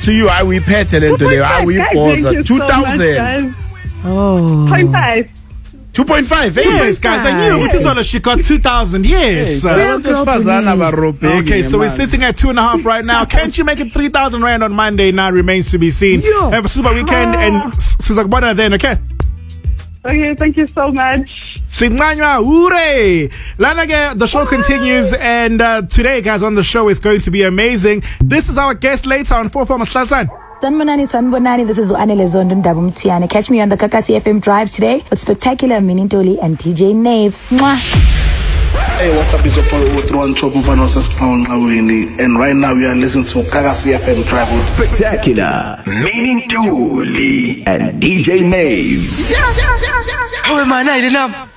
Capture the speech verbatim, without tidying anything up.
to you. I we pet and I we pause two thousand. Oh. Point five. two point five. Yes, guys, I knew. Which is what she got two thousand. Yes. Uh, okay, so we're sitting at two and a half right now. Can't you make it three thousand rand on Monday? Now remains to be seen. Yo. Have a super weekend and Sizakubona then, okay? Okay, thank you so much. Sinqanywa, hooray! Lanage, the show continues, and uh, today, guys, on the show is going to be amazing. This is our guest later on four four Mahlasan. Sanbonani, Sanbonani, this is Anele Zondo Ndabu Mtsiane. Catch me on the Kakasi F M Drive today with spectacular Minintoli and D J Naves. Mwah! Hey, what's up? It's your boy Utron Chokuvanos Pound, and right now we are listening to Kakasi F M Drive with spectacular Minintoli and D J Naves. Yeah, yeah, yeah, yeah, yeah. How am I night enough?